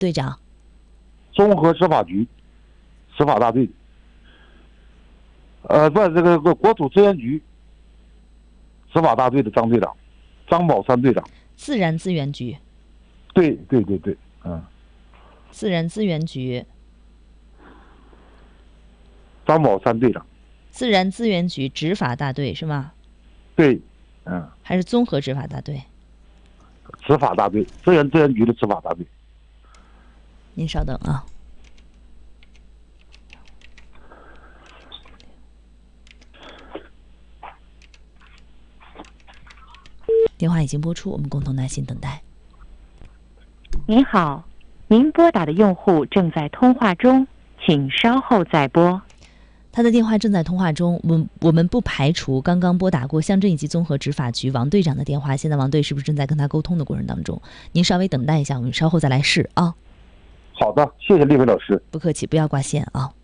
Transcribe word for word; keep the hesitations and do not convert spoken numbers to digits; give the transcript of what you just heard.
队长。 综合执法局执法大队。呃，不，这个国土资源局执法大队的张队长，张宝山队长。 自然资源局。 对对对对，嗯。 自然资源局。 张宝山队长。 自然资源局执法大队是吗？ 对，嗯。 还是综合执法大队？ 执法大队，自然资源局的执法大队。 您稍等啊。电话已经拨出，我们共同耐心等待。 您好，您拨打的用户正在通话中，请稍后再拨。 他的电话正在通话中，我我们不排除刚刚拨打过乡镇一级综合执法局王队长的电话，现在王队是不是正在跟他沟通的过程当中？您稍微等待一下，我们稍后再来试啊。 好的，谢谢丽薇老师。 不客气，不要挂线啊。